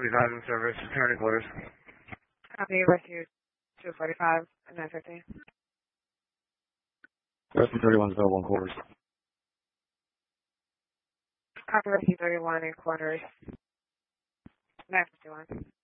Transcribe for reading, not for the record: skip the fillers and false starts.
45 in service, turning quarters. Copy, rescue 245 and 950. Rescue 31 is available in quarters. Copy, rescue 31 in quarters. 951.